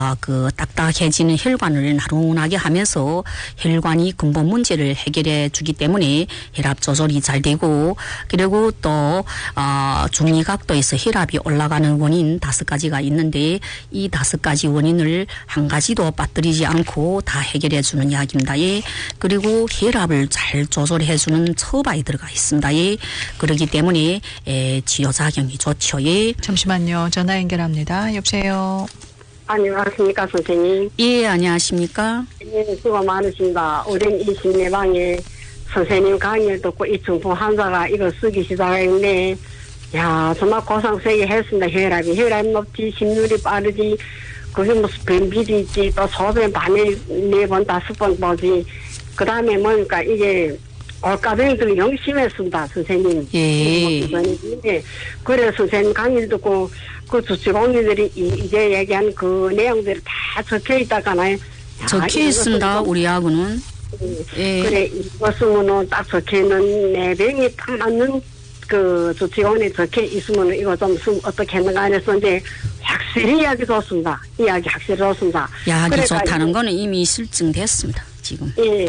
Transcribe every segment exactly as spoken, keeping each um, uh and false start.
아, 그 딱딱해지는 혈관을 나른하게 하면서 혈관이 근본 문제를 해결해 주기 때문에 혈압 조절이 잘 되고, 그리고 또 어, 중리각도에서 혈압이 올라가는 원인 다섯 가지가 있는데 이 다섯 가지 원인을 한 가지도 빠뜨리지 않고 다 해결해 주는 이야기입니다. 예. 그리고 혈압을 잘 조절해 주는 처방이 들어가 있습니다. 예. 그렇기 때문에 예, 치료작용이 좋죠. 예. 잠시만요. 전화 연결합니다. 여보세요. 안녕하십니까, 선생님. 예, 안녕하십니까. 예, 수고 많으십니다. 오랜 이 심내방에 선생님 강의를 듣고 이 중풍 환자가 이거 쓰기 시작했네. 야, 정말 고상세게 했습니다. 혈압이. 혈압이 높지, 심률이 빠르지, 그게 무슨 변비도 있지, 또 소변 밤에 네 번, 다섯 번 보지. 그 다음에 뭐니까 이게 올가병들이 영심했습니다, 선생님. 예. 예. 그래서 선생님 강의를 듣고 그 주치공인들이 이제 얘기한 그 내용들이 다 적혀 있다잖아요. 적혀 있습니다. 우리 하고는. 예. 그래 이거 쓰면은 딱 적혀 있는 내 병이 딱 맞는 그 주치공인에 적혀 있으면 이거 좀 쓰면 어떻게 했는가 해서 이제 확실히 이야기 좋습니다. 이야기 확실히 좋습니다. 약이 좋다는 거는 이미 실증됐습니다. 지금. 예.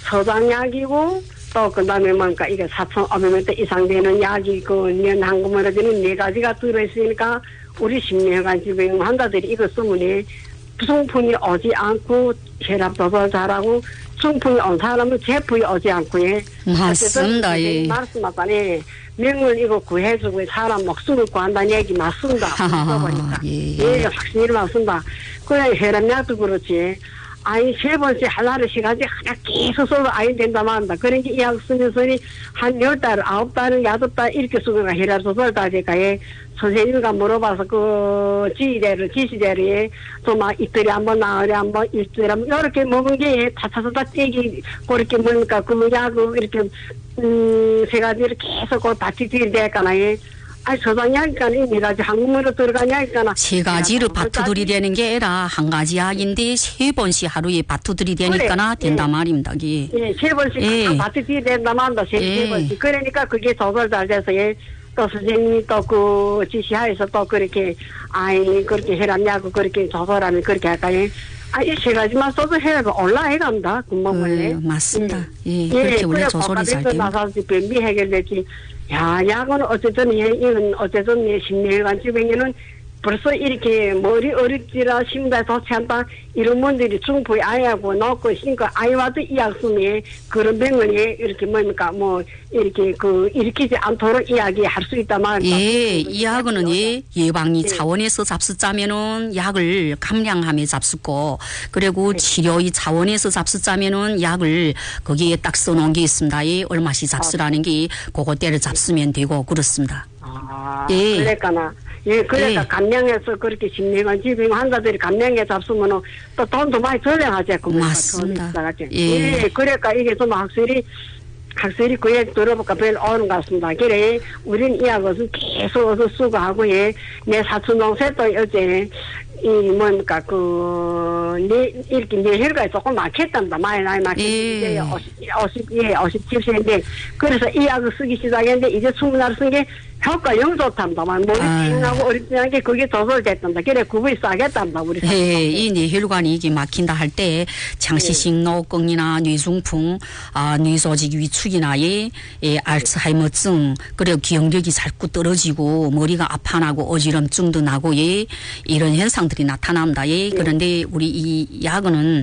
서장약이고 또 그다음에 뭔가 이게 사천오백 명 이상 되는 약이 그 년 한꺼번에는 네 가지가 들어있으니까 우리 심리혈관 질병 환자들이 이거 쓰면 부성풍이 오지 않고 혈압 조절 잘하고 중풍이 온 사람은 재풍이 오지 않고 예. 맞습니다. 예. 말씀하자네. 명을 이거 구해주고 사람 목숨을 구한다는 얘기 맞습니다. 하하하, 예. 예, 확실히 맞습니다. 그래 혈압약도 그렇지. 아니 세 번씩 하나를 시가지 하나 계속 써도 아이 된다고 한다. 그러니까 이 약 쓰면서 한 열 달, 아홉 달, 여덟 달 이렇게 쓰면 혈압 조절 다니까 예. 선생님과 물어봐서 그 지대로 지시대로 또막 이틀에 한번 나흘에 한번 일주일에 한번 이렇게 먹은 게 다 차서 다 떼기 그렇게 먹으니까 그 약을 이렇게 음세 가지를 계속 그 바치들이 되니까요. 아니 저장약이니까 네 가지 한국문으로 들어가냐니까 세 가지를 바투들이 되는 게 아니라 한 가지 약인데 세 번씩 하루에 바투들이 되니까 그래. 된다 예. 말입니다. 예, 예, 세 번씩 예. 바치들이 된다만 한다. 세, 예. 세 번씩. 그러니까 그게 조절 잘 돼서 예. 또 선생님이 또 그 지시하에서 또 그렇게 아이 그렇게 혈압약을 그렇게 조절하면 그렇게 할까요? 아, 이 세 가지만 써도 혈압이 올라해 간다. 금방 원래. 그, 맞습니다. 예, 예, 그렇게 원래 그래, 조절이 잘 됩니다. 나서 변비 해결되지. 야, 약은 어쨌든 이건 어쨌든 심리혈관 질병에는 벌써 이렇게 머리 어렵지라 심장에 좋지 않다 이런 분들이 중풍이 아이하고 놓고 있으니까 아이와도 이 약 쓰면 그런 병을 이렇게 뭡니까 뭐 이렇게 그 일으키지 않도록 이야기할 수 있단 말이야. 예, 이 약은 예, 예방이 예. 차원에서 잡수자면은 약을 감량함에 잡수고, 그리고 예. 치료의 차원에서 잡수자면은 약을 거기에 딱 써놓은 게 있습니다. 예, 얼마씩 잡수라는 게 그것대로 잡수면 되고 그렇습니다. 아, 예. 그러니까나. 예, 그러니까 예. 감량해서 그렇게 심리관 질병 환자들이 감량해 잡수면은 또 돈도 많이 절약하지. 맞습니다. 예. 예. 예, 그러니까 이게 좀 확실히, 확실히 그 얘기 들어보니까 별로 옳은 것 같습니다. 그래, 우린 이 약을 계속 어서 쓰고 하고, 예. 내 사촌 동생도 어제, 이, 뭡니까, 그, 네, 이렇게 내 혈관이 조금 막혔답니다. 많이, 많이 막혔는데, 예. 오십, 오십, 예, 오십칠 세인데, 그래서 이 약을 쓰기 시작했는데, 이제 스무 날 쓴 게 효과 영 좋답니다만, 몸이 띵하고 어렵지 않게 그게 조절됐답니다. 그래, 구분이 싸겠답니다, 우리. 예, 이 뇌혈관이 이게 막힌다 할 때 장시식 노후증이나 뇌중풍, 아, 뇌조직 위축이나 예, 예, 알츠하이머증, 그리고 기억력이 자꾸 떨어지고 머리가 아파나고 어지럼증도 나고 예, 이런 현상들이 나타납니다. 예, 그런데 우리 이 약은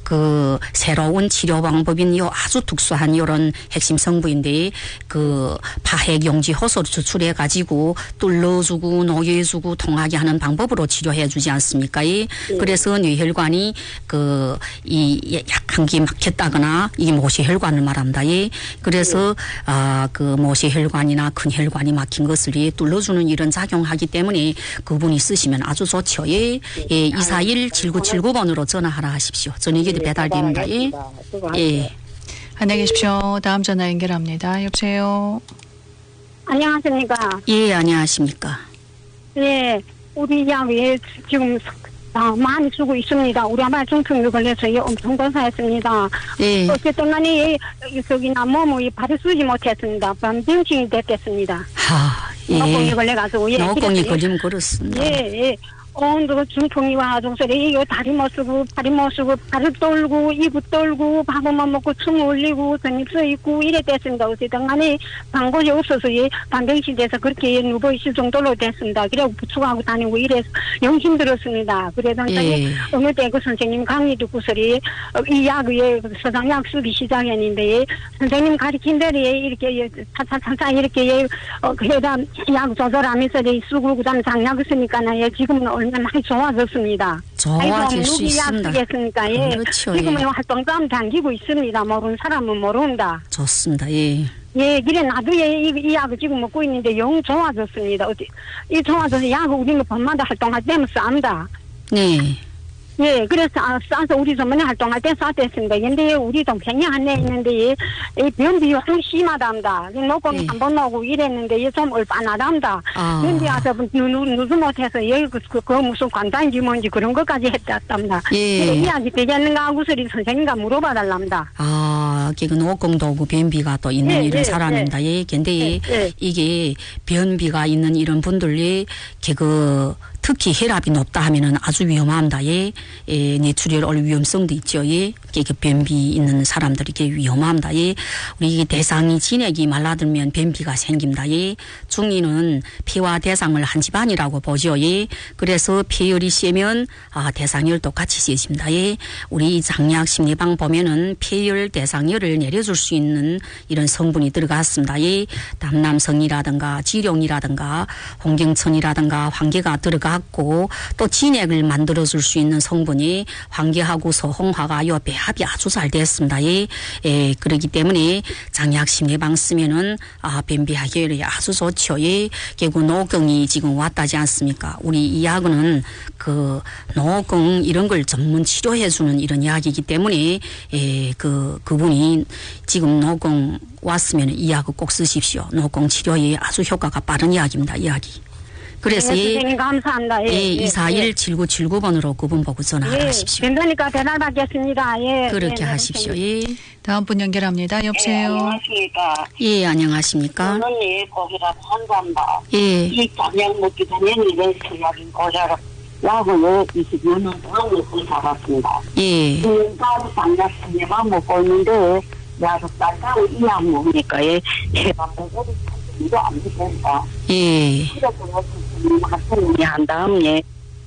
그 새로운 치료 방법인 요 아주 특수한 이런 핵심 성분인데 그 파핵용지 호소를 추출해 가지고 뚫어주고 녹여주고 통하게 하는 방법으로 치료해 주지 않습니까? 예. 그래서 뇌혈관이 그 이 약한 게 막혔다거나 이게 모세혈관을 말합니다. 예. 그래서 아 그 모세혈관이나 큰 혈관이 막힌 것을 예, 뚫어주는 이런 작용하기 때문에 그분이 쓰시면 아주 좋죠. 예. 예. 이사일 칠구칠구 번으로 전화하라 하십시오. 저녁에 배달됩니다. 예. 예. 안녕히 계십시오. 다음 전화 연결합니다. 여보세요. 안녕하십니까. 예, 안녕하십니까. 예, 우리 약이 지금 아, 많이 쓰고 있습니다. 우리 아마 중풍이 걸려서 엄청 고생했습니다. 예. 어쨌든 간에 저기나 몸이 발을 쓰지 못했습니다. 병증이 됐겠습니다. 하, 예. 노공이 걸려가지고. 예, 노공이 그래서 걸리면 그렇습니다. 예, 예. 온도 중풍이 와가지고 소리 이거 다리 못 쓰고 다리 못 쓰고 발을 떨고 이부 떨고 밥만 먹고 춤 올리고 전입 서 있고 이래 됐습니다. 어쨌든 간에 방법이 없어서 예, 반병실에서 그렇게 누워 있을 정도로 됐습니다. 그래고 부축하고 다니고 이래서 영 힘들었습니다. 그래서 예. 어느 때 그 선생님 강의 듣고 소리 이 약의 서당약 쓰기 시작했는데 선생님 가르친 대로 이렇게 차차차차 이렇게 어 그래다 약 조절하면서 쓰고 그다음 장약을 쓰니까는 지금은 얼마나 많이 좋아졌습니다. 좋아질 수 있습니다. 쓰겠으니까 예. 그렇죠. 지금은 예. 활동감 당기고 있습니다. 모르는 사람은 모른다. 좋습니다. 예. 예, 그래 나도 예, 이, 이 약을 지금 먹고 있는데 영 좋아졌습니다. 어디 이 좋아져서 약을 우리는 밤마다 활동할 때면 쌉니다. 네. 예, 그래서 아, 싸서 우리 전번에 활동할 때 쌌댔습니다. 근데 우리 동생이 한에 있는데 이 변비 좀 심하답니다. 놓고 예. 한번 나오고 이랬는데 좀 얼빠나답니다. 아. 근데 와서 누누 못해서 예, 그, 그, 그 무슨 관단지 뭔지 그런 것까지 했답니다. 예. 그래, 이야기 되겠는가 하고 소리 선생님과 물어봐달랍니다. 아, 그 노공도 오고 변비가 또 있는 예, 이런 예, 사람입니다. 예. 근데 예, 예. 이게 변비가 있는 이런 분들이 그 특히 혈압이 높다 하면은 아주 위험합니다. 예. 예, 뇌출혈 올 위험성도 있죠. 예. 그 변비 있는 사람들이 게 위험합니다. 예. 우리 대상이 진액이 말라들면 변비가 생깁니다. 예. 중이는 피와 대상을 한 집안이라고 보죠. 예. 그래서 폐열이 세면 아, 대상열도 같이 세집니다. 예. 우리 장약 심리방 보면은 폐열 대상열을 내려줄 수 있는 이런 성분이 들어갔습니다. 예. 담남성이라든가 지룡이라든가 홍경천이라든가 황계가 들어갔고 또 진액을 만들어줄 수 있는 성분이 황계하고 서홍화가 요 배합이 아주 잘 됐습니다. 예. 예. 그렇기 때문에 장약 심리방 쓰면은 아, 변비 해결이 아주 좋죠. 예. 결국 노경이 지금 왔다지 않습니까? 우리 이 약은 그 노경 이런 걸 전문 치료해주는 이런 약이기 때문에 예, 그 그분이 지금 노경 왔으면 이 약을 꼭 쓰십시오. 노경 치료에 아주 효과가 빠른 약입니다. 이 약이. 그래서 네, 예, 선생님 감사합니다. 예, 예, 예, 이사일 예. 칠구칠구 번으로 그분 보고 전화를 예, 하십시오. 된다니까 배달 받겠습니다. 예. 그렇게 예, 하십시오. 선생님. 예. 다음 분 연결합니다. 예, 여보세요. 안녕하십니까. 예, 안녕하십니까? 언니 고기라 환자입니다. 예. 이 저녁 먹기 전에 이런 수약인 고기라 약을 이십 년 동안 먹고 살았습니다. 예. 지금까지 당약 수약만 먹고 있는데 여섯 달까지 이약 먹으니까 예, 해방 먹어도 이거 안 되겠다. 예. 그래서 선생님한테 한 다음에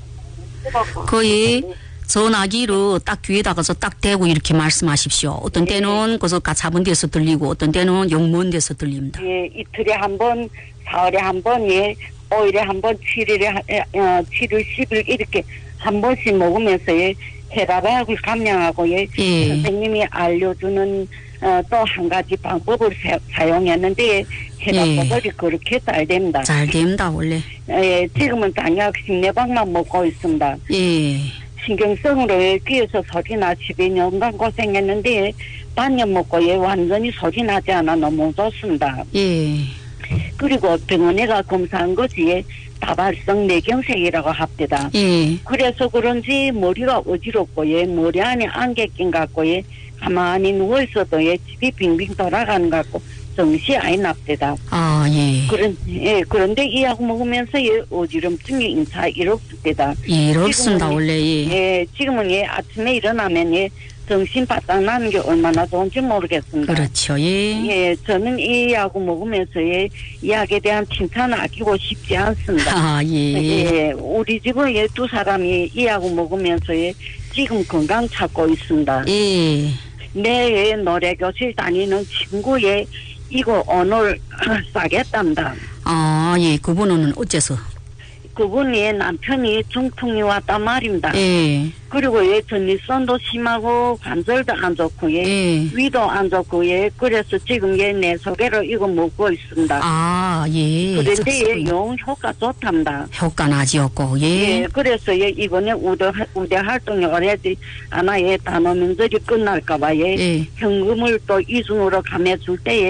거의 전화기로 딱 귀에다가 딱 대고 이렇게 말씀하십시오. 어떤 때는 그래서 가차분 데서 들리고 어떤 때는 용먼 데서 들립니다. 예, 이틀에 한 번, 사흘에 한 번, 예, 오일에 한 번, 칠일에, 한- 예, 어, 칠일, 십일 이렇게 한 번씩 먹으면서 예, 혈압약을 감량하고 예, 예. 선생님이 알려주는 어, 또 한 가지 방법을 사, 사용했는데 혈압약이 예. 그렇게 잘 됩니다. 잘 됩니다, 원래. 예, 지금은 당약 식내방만 먹고 있습니다. 예. 신경성으로 예, 귀에서 소리 나 십이 년간 고생했는데 반년 먹고 예, 완전히 소리 나지 않아 너무 좋습니다. 예. 그리고 병원에 가 검사한 것이 예, 다발성 뇌경색이라고 합니다. 예. 그래서 그런지 머리가 어지럽고 예, 머리 안에 안개 낀 것 같고 예, 가만히 누워있어도 예, 집이 빙빙 돌아가는 것 같고 정신이 안 납니다. 아, 예. 그런, 예, 그런데 이 약 먹으면서 예, 어지럼증이 인차 이렇습니다. 예, 이렇습니다, 지금은 원래. 예. 예, 지금은 예, 아침에 일어나면 예, 정신 바짝 나는 게 얼마나 좋은지 모르겠습니다. 그렇죠, 예. 예, 저는 이 약을 먹으면서 예, 이 약에 대한 칭찬을 아끼고 싶지 않습니다. 아, 예. 예, 우리 집은 예, 두 사람이 이 약을 먹으면서 예, 지금 건강 찾고 있습니다. 예. 내 예, 노래교실 다니는 친구의 이거 오늘 싸겠답니다. 아, 예. 그분은 어째서? 그분이 남편이 중풍이 왔단 말입니다. 예. 그리고 예, 전립선도 심하고 관절도 안 좋고 예, 예. 위도 안 좋고 예, 그래서 지금 예, 내 소개로 이거 먹고 있습니다. 아, 예. 그런데 예, 좋습니다. 영 효과 좋답니다. 효과 나지었고, 예. 예, 그래서 예, 이번에 우대, 우대 활동에 오래지 아마 예, 단어 명절이 끝날까봐 예, 예. 현금을 또 이중으로 감해줄 때에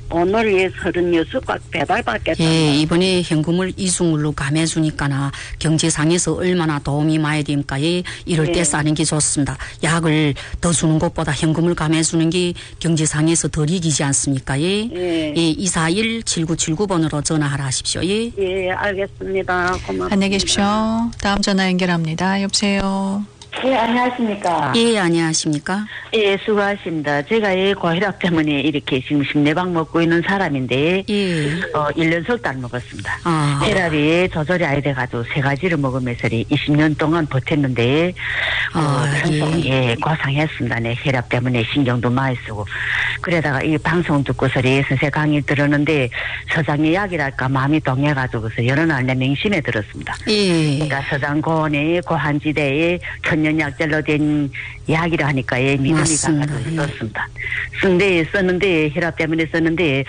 오늘이 서른여섯 박 배달받겠다. 예, 이번에 현금을 이중으로 감해주니까나 경제상에서 얼마나 도움이 많이 됩니까? 예, 이럴 때 예. 싸는 게 좋습니다. 약을 더 주는 것보다 현금을 감해주는 게 경제상에서 덜 이기지 않습니까? 예, 예. 예 이사일 칠구칠구 번으로 전화하라 하십시오. 예. 예, 알겠습니다. 고맙습니다. 안녕히 계십시오. 다음 전화 연결합니다. 여보세요. 예, 안녕하십니까. 예, 안녕하십니까? 예, 수고하십니다. 제가 이 고혈압 때문에 이렇게 지금 심내방 먹고 있는 사람인데, 예. 어, 일 년 석 달 먹었습니다. 아. 혈압이 조절이 안 돼가지고 세 가지를 먹으면서 이십 년 동안 버텼는데, 어, 아, 예. 예. 예, 고생했습니다. 네, 혈압 때문에 신경도 많이 쓰고. 그러다가 이 방송 듣고서리 선생 강의 들었는데, 서장의 약이랄까 마음이 동해가지고서 여러 날 내 맹심에 들었습니다. 예. 그러니까 서장고원의 고한지대에 천년약절로 된 약이라 하니까 예, 믿음이 맞습니다. 가가지고 예. 썼습니다. 쓴데 썼는데 혈압 때문에 썼는데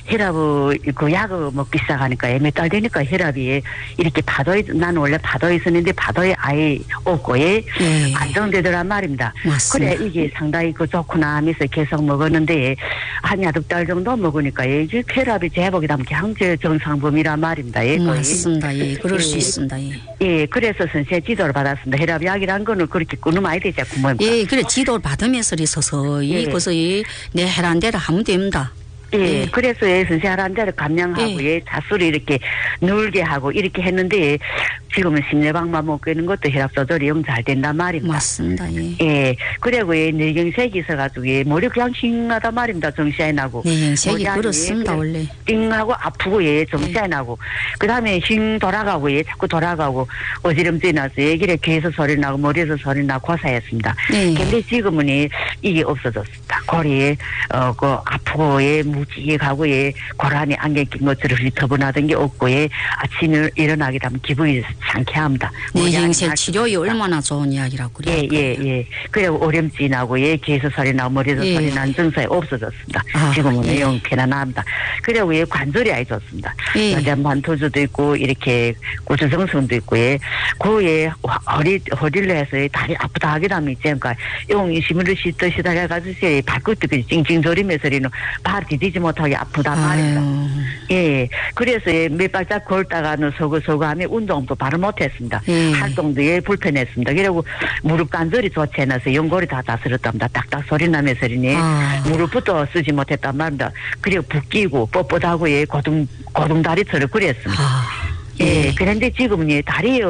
혈압을 그 약을 먹기 시작하니까 몇 달 되니까 혈압이 이렇게 파도에 나는 원래 파도에 있었는데 파도에 아예 없고 예, 예. 안정되더란 말입니다. 맞습니다. 그래 이게 상당히 그 좋구나 하면서 계속 먹었는데 한 여덟 달 정도 먹으니까 예, 이제 혈압이 제복이 담게 항제 정상범위란 말입니다. 예, 거의. 맞습니다. 예, 그럴 수 예. 있습니다. 예. 예, 그래서 선생 지도를 받았습니다. 혈압 약이란 거는 그렇게 끊으면 안 되지, 구멍입니다. 예, 그래 지도를 받으면서 서서히 예. 그래서 내 해란 대로 하면 됩니다. 예, 예. 그래서 예, 선생 하라는 대로 감량하고 예, 자수를 이렇게 늘게 하고 이렇게 했는데 지금은 심내방만 먹고 있는 것도 혈압 조절이 영 잘 된단 말입니다. 맞습니다. 예. 예, 그리고 예, 뇌경색이 있어가지고 예, 머리 그냥 싱하단 말입니다. 정신이 나고. 뇌경색이 머리 안이 그렇습니다, 예, 원래. 띵하고 아프고 예, 정신이 나고. 그 다음에 싱 돌아가고 예, 자꾸 돌아가고 어지럼증이 나서 예, 그래 귀에서 소리 나고 머리에서 소리 나고 고사했습니다. 네. 근데 지금은 예, 이게 없어졌습니다. 골이 어, 그 아프고 예, 무지개 가고 예, 고라니 안경 낀 것처럼 휘터분하던 게 없고 예, 아침에 일어나게 되면 기분이 상쾌합니다. 뇌경색 치료이 얼마나 좋은 이야기라고 그래요. 예, 예, 예. 그리고 오렴지 나고, 예, 귀에서 소리 나고, 머리에서 예. 소리 나는 증상이 없어졌습니다. 아, 지금은 예. 영 편안합니다. 그리고 예, 관절이 아주 좋습니다. 예. 여자 만토주도 있고, 이렇게 구조정성도 있고, 예. 그, 예, 허리, 허리를 해서 예, 다리 아프다 하기도 하면 있지 않을까. 용, 심을 씻듯이다 해가지고, 예, 발끝도 찡찡 조리면서, 이는 발 디디지 못하게 아프단 말입니다. 아유. 예, 그래서 예, 몇 발짝 걸다가는 서고서고 하면 운동도 바로 못했습니다. 예. 활동도 예, 불편했습니다. 그리고 무릎 관절이 좋지 않아서 연골이 다 다스렸답니다. 딱딱 소리 나면서리니 아. 무릎부터 쓰지 못했단 말입니다. 그리고 붓기고 뻣뻣하고 예, 고등 고등다리처럼 그랬습니다. 아. 예, 예. 그런데 지금은 예, 다리요,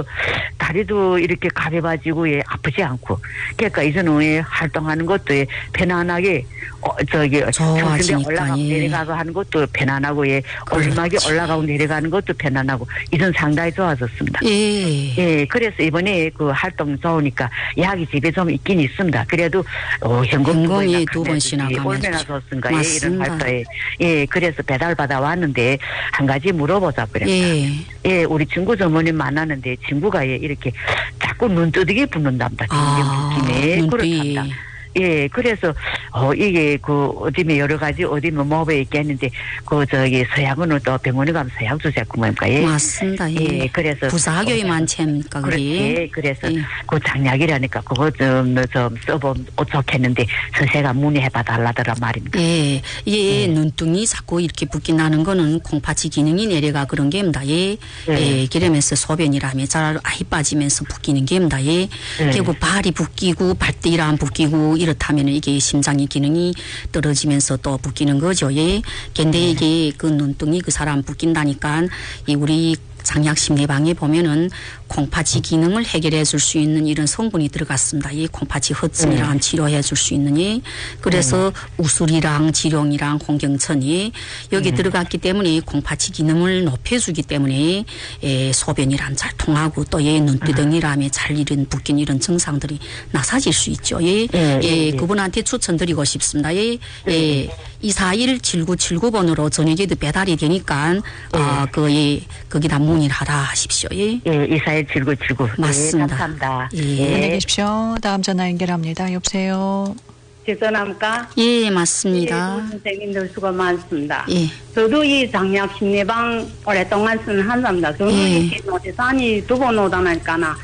다리도 이렇게 가벼워지고 예, 아프지 않고. 그러니까 이제는 예, 활동하는 것도 예, 편안하게, 어, 저기, 좋아지니까, 평소에 올라가고 예. 내려가고 하는 것도 편안하고 예, 오르막이 그렇지. 올라가고 내려가는 것도 편안하고, 이전 상당히 좋아졌습니다. 예. 예, 그래서 이번에 그 활동 좋으니까 약이 집에 좀 있긴 있습니다. 그래도, 어, 현금 현금이 두 두 번씩이나 번이나 가면 얼마나 되죠. 좋습니까? 예, 이런 맞습니다. 활동에. 예, 그래서 배달받아 왔는데, 한 가지 물어보자, 그래. 예. 예, 우리 친구 전모님 만나는데 친구가 예, 이렇게 자꾸 눈뜨듯이 붙는답니다. 아, 느낌에 눈뜨기. 그렇답니다. 예, 그래서 어 이게 그 어디면 여러 가지 어디면 뭐에 있겠는데 그 저기 서양은 또 병원에 가면 서양 주제고 뭡니까? 예. 맞습니다. 예. 예, 그래서 부사학교에 어, 많지입니까 그렇지. 그게? 그래서 예. 그 장약이라니까 그거 좀, 좀 써보면 좋겠는데 선생가 문의해봐 달라더라 말입니다. 예, 이게 예. 눈등이 자꾸 이렇게 붓기 나는 거는 콩팥이 기능이 내려가 그런 게입니다. 예, 예. 예, 그러면서 소변이라며 잘 아이 빠지면서 붓기는 게입니다. 예, 예. 그리고 발이 붓기고 발뒤랑 붓기고 이렇다면 이게 심장의 기능이 떨어지면서 또 붓기는 거죠. 예, 근데 이게 그 눈등이 그 사람 붓긴다니까 이 우리 장약 심리방에 보면은 콩팥이 기능을 해결해 줄 수 있는 이런 성분이 들어갔습니다. 이 콩팥이 허증이랑 음. 치료해 줄 수 있는 이 그래서 우술이랑 지룡이랑 홍경천이 여기 음. 들어갔기 때문에 콩팥이 기능을 높여주기 때문에 예, 소변이랑 잘 통하고 또 예, 눈두덩이라며 잘 이런 붓긴 이런 증상들이 나사질 수 있죠. 예, 예, 예, 예, 예. 그분한테 추천드리고 싶습니다. 예, 예, 이사일 칠구칠구 번으로 저녁에도 배달이 되니까 아, 그 예, 거기다 문의를 하라 하십시오. 예. 예, 이사일 칠구칠구. 맞습니다. 예, 감사합니다. 예. 안녕히 계십시오. 다음 전화 연결합니다. 여보세요. 죄송합니까? 예, 맞습니다. 예, 선생님들 수고 많습니다. 예. 저도 이 장약 심리방 오랫동안 쓴 한사입니다. 저는 예. 이렇게 노태산이 두 번 오다니까나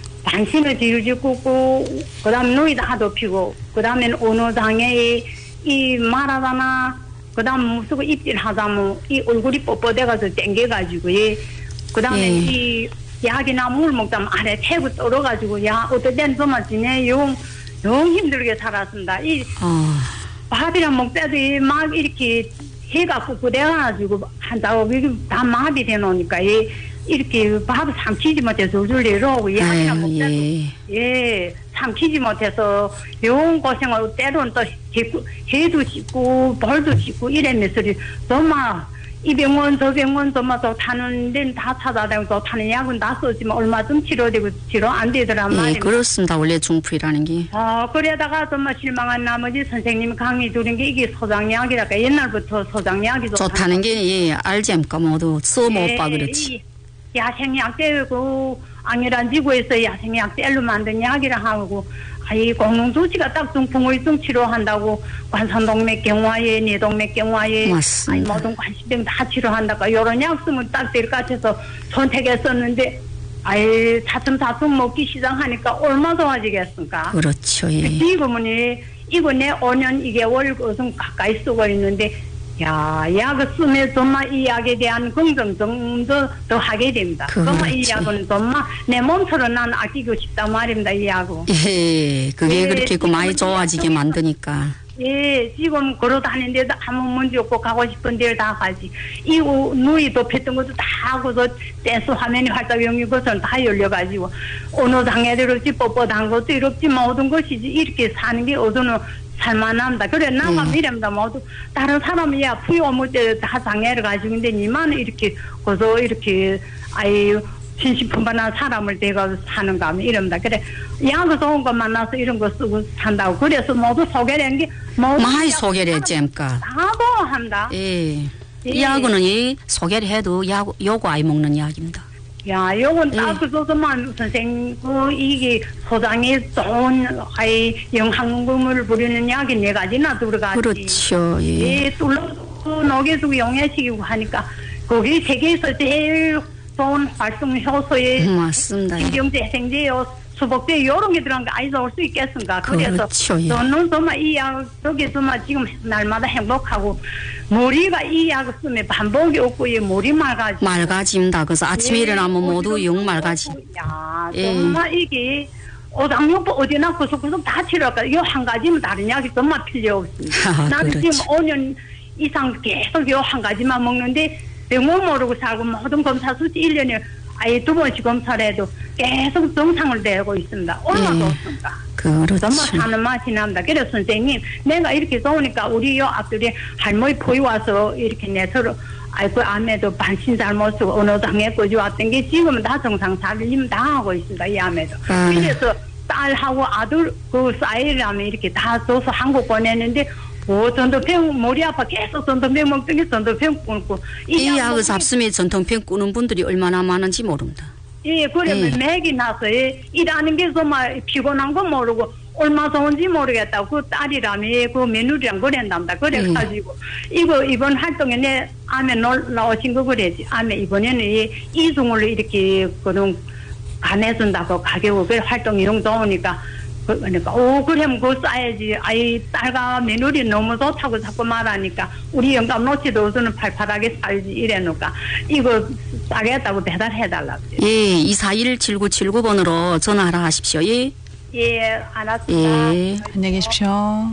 반신을 뒤를 굽고 그 다음 누이도 하도 피고 그 다음엔 어느 장에 이 말하다나 그다음 무슨 입질하자면 이 얼굴이 뻣뻣해가지고 땡겨가지고 예. 그다음에 예. 이 약이나 물 먹자면 아래 태고 떨어가지고 야 어떨 땐 정말 지내 용, 용 힘들게 살았습니다. 이 어. 밥이랑 먹자도 막 이렇게 해가 ቁ꾸대가지고 한다고 이게 다 마비 돼놓으니까 예. 이렇게 밥을 삼키지 못해서 울리려고 약이랑 먹자도 예. 예 삼키지 못해서 용 고생을 때로는 또 해도, 해도 씻고 벌도 씻고 이랬면서 정말 이 병원 저 병원 정말 또 타는 데는 다 찾아다니고 또 타는 약은 다 쓰지만 얼마 좀 치료되고 치료 안 되더란 예, 말입니다. 그렇습니다. 원래 중풍이라는 게. 아 그러다가 정말 실망한 나머지 선생님 강의 들은 게 이게 소장약이랄까 옛날부터 소장약이 좋다는 게 예, 알잼까 모두 써먹봐 그렇지. 야생약 떼고 안일한 지구에서 야생약 떼로 만든 약이라 하고 아이 공농조치가 딱 중풍의증 치료한다고 관산동맥경화에 뇌동맥경화에 아니 모든 관심병 다 치료한다고 이런 약 쓰면 딱 될 것 같아서 선택했었는데 아이 차츰차츰 먹기 시작하니까 얼마 좋아지겠습니까? 그렇죠. 예. 지금은 이거 내 오 년 이 개월 좀 가까이 쓰고 있는데 야, 약을 쓰면 정말 이 약에 대한 긍정성도 더 하게 됩니다. 정말 이 약은 정말 내 몸처럼 난 아끼고 싶단 말입니다, 이 약은. 예, 그게 예, 그렇게 그 많이 좋아지게 만드니까. 예, 지금 걸어 다니는데도 아무 문제 없고 가고 싶은 데를 다 가지. 이 누이 덮였던 것도 다 하고서 댄스 화면이 활짝용이 것은 다 열려가지고 어느 장애들없이 뻣뻣한 것도 이렇지 모든 것이지 이렇게 사는 게 어서는 살만합니다. 그래 나가 음. 이랍니다. 모두 다른 사람이 야 부여 못 때 다 장애를 가지고 있는데 니만 이렇게 거서 이렇게 아이 신신분반한 사람을 대가 사는가 하면 이럽니다. 그래 약을 좋은 거 만나서 이런 거 쓰고 산다고 그래서 모두 소개된 게 모두 많이 소개를 했잼까. 다도 한다. 예. 예. 이 약은 이 소개를 해도 약 요거 아이 먹는 약입니다. 야, 요건 예. 딱 그거만 선생 그 이게 소장에 좋은 아이 영양금을 부리는 약이 네 가지나 들어가지. 그렇죠. 예. 예, 뚫러 녹여주고 용해시키고 하니까 거기 세계에서 제일 좋은 활동 효소에 음, 맞습니다. 예. 신경재생제요, 수복제 이런 게 들어간 거 아이 좋을 수 있겠습니까? 그래서 그렇죠, 예. 저는 정말 이 약 저기 정말 지금 날마다 행복하고 머리가 이 약을 쓰면 반복이 없고 이 머리 맑아지. 맑아집니다. 그래서 아침에 예, 일어나면 모두 어디서 영 맑아지. 야, 예. 정말 이게 오장육부 어디나 구석구석 다 치료할까? 이 한 가지면 다른 약이 정말 필요 없습니다. 아, 나는 그렇지. 지금 오 년 이상 계속 이 한 가지만 먹는데 병원 모르고 살고 모든 검사 수치 일 년에 아예 두 번씩 검사를 해도 계속 정상을 내고 있습니다. 얼마나 예. 좋습니까? 그렇죠. 정말 사는 맛이 납니다. 그래서 선생님, 내가 이렇게 좋으니까 우리 요 앞들이 할머니 보이 와서 이렇게 내 서로 아이고 암에도 반신 잘못 쓰고 어느 장에 꾸지 왔던 게 지금은 다 정상 살림 다 하고 있습니다. 이 암에도. 아. 그래서 딸하고 아들 그 사이라면 이렇게 다 줘서 한국 보내는데 오 전도병 머리 아파 계속 전도병 먹더니 전도병 끊고 이 약 약을 먹으니 잡수면 전통병 꾸는 분들이 얼마나 많은지 모릅니다. 예, 그러면 예. 맥이 나서 예, 일하는 게 정말 피곤한 거 모르고 얼마 좋은지 모르겠다고 그 딸이라며 그 며느리랑 그랬답니다. 그래가지고 이거 이번 활동에 내 암에 나오신 거 그래지. 암에 이번에는 이 이중으로 이렇게 그런 간해준다고 가격을 그 활동 이런 좋으니까 그러니까 오 그러면 그거 싸야지. 아이 딸과 며느리 너무 좋다고 자꾸 말하니까 우리 영감 놓치도 우선은 팔팔하게 살지 이래놓을까 이거 싸겠다고 배달해달라고. 예, 이사일 칠구칠구 번으로 전화하라 하십시오. 예. 예, 알았습니다. 예. 안녕히 계십시오.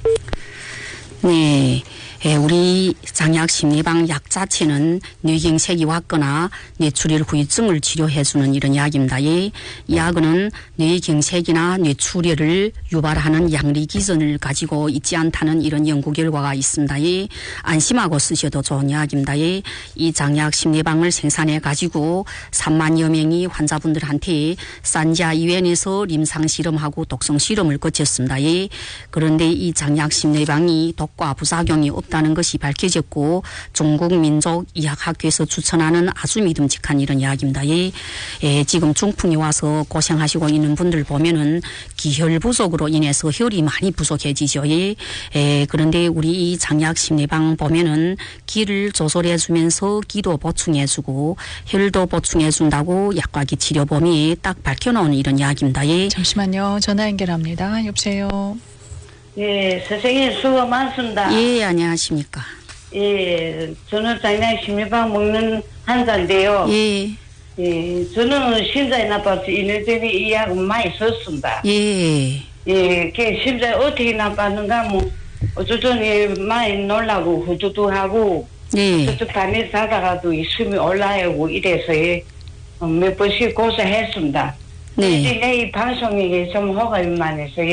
네. 예, 우리 장약 심리방 약 자체는 뇌경색이 왔거나 뇌출혈 후유증을 치료해주는 이런 약입니다. 예, 이 약은 뇌경색이나 뇌출혈을 유발하는 양리 기전을 가지고 있지 않다는 이런 연구 결과가 있습니다. 예, 안심하고 쓰셔도 좋은 약입니다. 예, 이 장약 심리방을 생산해 가지고 삼만여 명의 환자분들한테 산자 이원에서 임상 실험하고 독성 실험을 거쳤습니다. 예, 그런데 이 장약 심리방이 독과 부작용이 없다. 다는 것이 밝혀졌고 중국민족의학학회에서 추천하는 아주 믿음직한 이런 약입니다. 예, 예, 지금 중풍이 와서 고생하시고 있는 분들 보면은 기혈 부족으로 인해서 혈이 많이 부족해지죠. 예, 예, 그런데 우리 이 장약 심리방 보면은 기를 조절해 주면서 기도 보충해 주고 혈도 보충해 준다고 약과기 치료 범위에 딱 밝혀놓은 이런 약입니다. 예. 잠시만요. 전화 연결합니다. 여보세요. 예, 선생님 수고 많습니다. 예, 안녕하십니까. 예, 저는 작년에 심리방 먹는 환자인데요. 예. 예, 저는 심장이 나빠서 이 년 전에 이 약을 많이 썼습니다. 예. 예, 그 심장이 어떻게 나빴는가, 뭐, 어쩌든 예, 많이 놀라고 후두두하고, 예. 저쪽 밤에 자다가도 이 숨이 올라오고 이래서 예, 몇 번씩 고생했습니다. 네. 근데 내 이 방송에 좀 허가만 해서